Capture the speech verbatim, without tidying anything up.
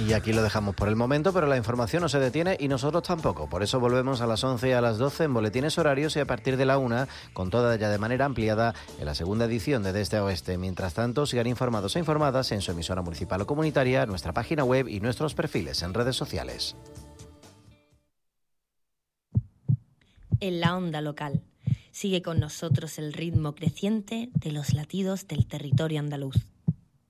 Y aquí lo dejamos por el momento, pero la información no se detiene y nosotros tampoco. Por eso volvemos a las once y a las doce en boletines horarios y a partir de la una, con toda ya de manera ampliada, en la segunda edición de De Este a Oeste. Mientras tanto, sigan informados e informadas en su emisora municipal o comunitaria, nuestra página web y nuestros perfiles en redes sociales. En la onda local. Sigue con nosotros el ritmo creciente de los latidos del territorio andaluz.